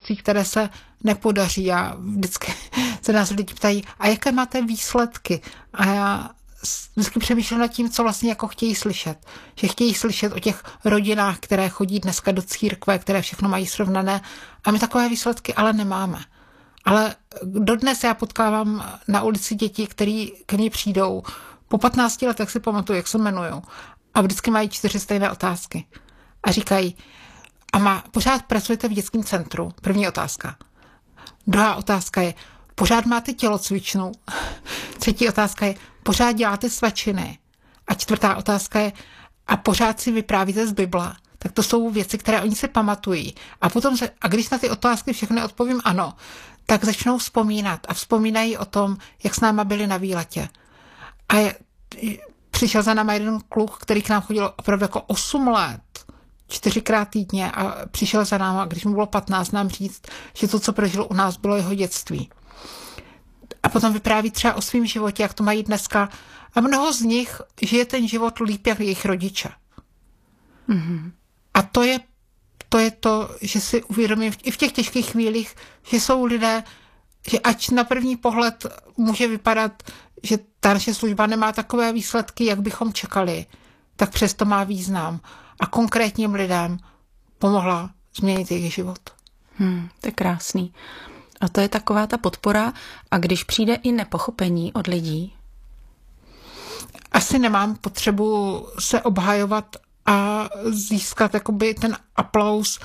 výsledcích, které se nepodaří. A vždycky se nás lidi ptají, a jaké máte výsledky? A já vždycky přemýšlím nad tím, co vlastně jako chtějí slyšet. Že chtějí slyšet o těch rodinách, které chodí dneska do církve, které všechno mají srovnané. A my takové výsledky ale nemáme. Ale dodnes já potkávám na ulici děti, který ke mně přijdou. Po 15 letech si pamatuju, jak se jmenují. A vždycky mají 4 stejné otázky. A říkají, pořád pracujete v dětském centru? První otázka. Druhá otázka je, pořád máte tělocvičnu? Třetí otázka je, pořád děláte svačiny? A čtvrtá otázka je, a pořád si vyprávíte z Bible? Tak to jsou věci, které oni si pamatují. A když na ty otázky všechny odpovím ano, tak začnou vzpomínat. A vzpomínají o tom, jak s náma byli na výletě. A přišel za náma jeden kluk, který k nám chodil opravdu jako 8 let, 4krát týdně a přišel za náma, když mu bylo 15, nám říct, že to, co prožil u nás, bylo jeho dětství. A potom vypráví třeba o svém životě, jak to mají dneska. A mnoho z nich žije ten život líp, jak jejich rodiče. Mm-hmm. A to je to, že si uvědomím i v těch těžkých chvílích, že jsou lidé, že ač na první pohled může vypadat, že ta naše služba nemá takové výsledky, jak bychom čekali, tak přesto má význam. A konkrétním lidem pomohla změnit jejich život. To je krásný. A to je taková ta podpora. A když přijde i nepochopení od lidí? Asi nemám potřebu se obhajovat a získat jakoby ten aplaus.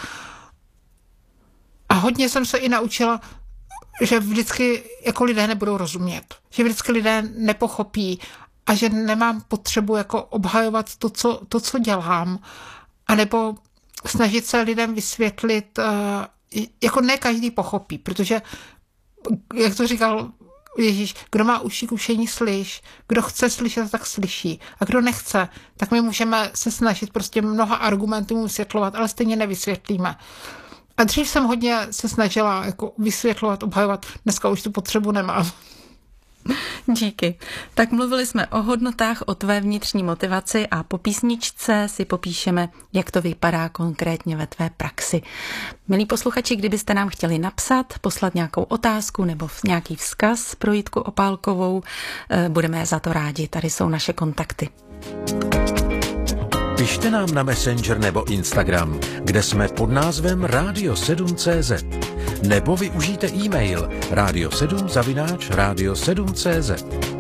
A hodně jsem se i naučila, že vždycky jako lidé nebudou rozumět. Že vždycky lidé nepochopí a že nemám potřebu jako obhajovat to, co dělám. A nebo snažit se lidem vysvětlit, jako ne každý pochopí, protože, jak to říkal Ježíš, kdo má uši k ušení slyš, kdo chce slyšet, tak slyší. A kdo nechce, tak my můžeme se snažit prostě mnoha argumentů vysvětlovat, ale stejně nevysvětlíme. A dřív jsem hodně se snažila jako vysvětlovat, obhajovat, dneska už tu potřebu nemám. Díky. Tak mluvili jsme o hodnotách, o tvé vnitřní motivaci a po písničce si popíšeme, jak to vypadá konkrétně ve tvé praxi. Milí posluchači, kdybyste nám chtěli napsat, poslat nějakou otázku nebo nějaký vzkaz pro Jitku Opálkovou, budeme za to rádi. Tady jsou naše kontakty. Pište nám na Messenger nebo Instagram, kde jsme pod názvem radio7.cz. Nebo využijte e-mail radio7@radio7.cz.